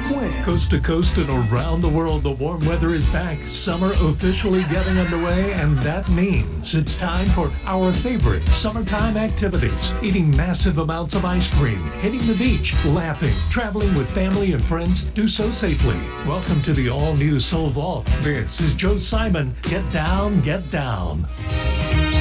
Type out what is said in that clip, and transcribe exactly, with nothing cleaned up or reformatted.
When? Coast to coast and around the world, the warm weather is back. Summer officially getting underway, and that means it's time for our favorite summertime activities. Eating massive amounts of ice cream, hitting the beach, laughing, traveling with family and friends. Do so safely. Welcome to the all-new Soul Vault. This is Joe Simon. Get down, get down.